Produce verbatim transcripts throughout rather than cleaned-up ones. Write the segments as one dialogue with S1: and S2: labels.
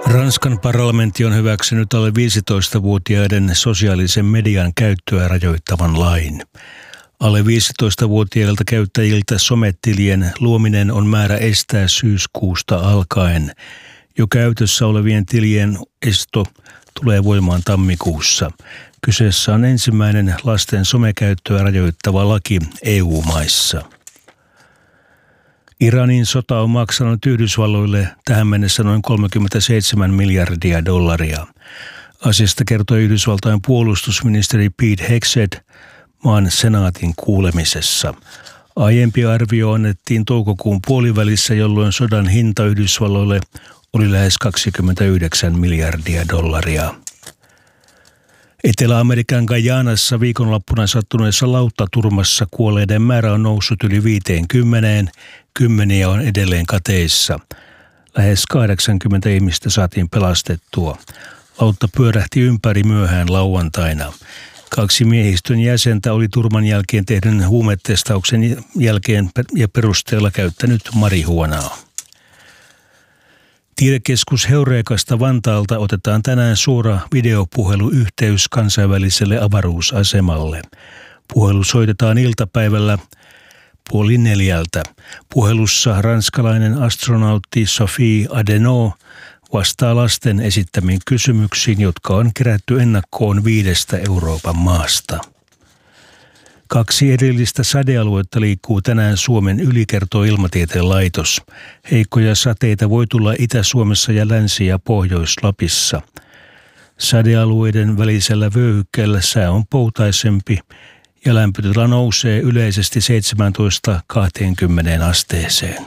S1: Ranskan parlamentti on hyväksynyt alle viisitoistavuotiaiden sosiaalisen median käyttöä rajoittavan lain. Alle viisitoistavuotiailta käyttäjiltä sometilien luominen on määrä estää syyskuusta alkaen. Jo käytössä olevien tilien esto tulee voimaan tammikuussa. Kyseessä on ensimmäinen lasten somekäyttöä rajoittava laki E U-maissa. Iranin sota on maksanut Yhdysvalloille tähän mennessä noin kolmekymmentäseitsemän miljardia dollaria. Asiasta kertoi Yhdysvaltain puolustusministeri Pete Hegseth maan senaatin kuulemisessa. Aiempi arvio annettiin toukokuun puolivälissä, jolloin sodan hinta Yhdysvalloille oli lähes kaksikymmentäyhdeksän miljardia dollaria. Etelä-Amerikan Guyanassa viikonloppuna sattuneessa lauttaturmassa kuolleiden määrä on noussut yli viiteenkymmeneen, kymmeniä on edelleen kateissa. Lähes kahdeksankymmentä ihmistä saatiin pelastettua. Lautta pyörähti ympäri myöhään lauantaina. Kaksi miehistön jäsentä oli turman jälkeen tehdyn huumetestauksen jälkeen ja perusteella käyttänyt marihuonaa. Tiedekeskus Heurekasta Vantaalta otetaan tänään suora videopuheluyhteys kansainväliselle avaruusasemalle. Puhelu soitetaan iltapäivällä puoli neljältä. Puhelussa ranskalainen astronautti Sophie Adenau vastaa lasten esittämiin kysymyksiin, jotka on kerätty ennakkoon viidestä Euroopan maasta. Kaksi erillistä sadealuetta liikkuu tänään Suomen yli, kertoo Ilmatieteen laitos. Heikkoja sateita voi tulla Itä-Suomessa ja Länsi- ja Pohjois-Lapissa. Sadealueiden välisellä vyöhykkeellä sää on poutaisempi ja lämpötila nousee yleisesti seitsemäntoista kaksikymmentä asteeseen.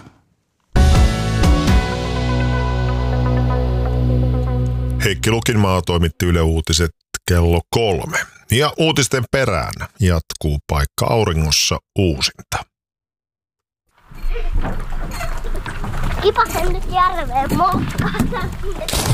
S2: Heikki Lukinmaa toimitti Yle Uutiset kello kolme. Ja uutisten perään jatkuu Paikka auringossa uusinta.
S3: Kipasen nyt järveen moukkaan.